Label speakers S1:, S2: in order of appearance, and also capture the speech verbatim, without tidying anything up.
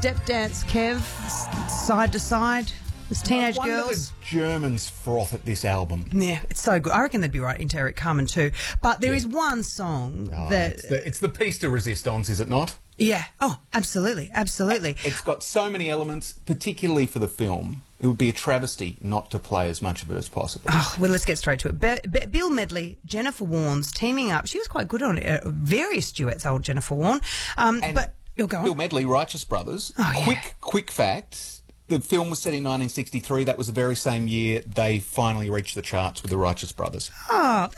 S1: Step Dance Kev, s- Side to Side. There's Teenage
S2: I wonder
S1: Girls.
S2: the Germans froth at this album.
S1: Yeah, it's so good. I reckon they'd be right into Eric Carmen too. But there is one song
S2: Oh,
S1: that...
S2: it's, the, it's the piece de resistance, is it not?
S1: Yeah. Oh, absolutely. Absolutely.
S2: It's got so many elements, particularly for the film. It would be a travesty not to play as much of it as possible.
S1: Oh, well, let's get straight to it. Be- Be- Bill Medley, Jennifer Warnes teaming up. She was quite good on uh, various duets, old Jennifer Warne. Um,
S2: And
S1: but you'll go on.
S2: Bill Medley, Righteous Brothers.
S1: Oh, yeah.
S2: Quick, quick fact. The film was set in nineteen sixty-three. That was the very same year they finally reached the charts with the Righteous Brothers.
S1: Oh,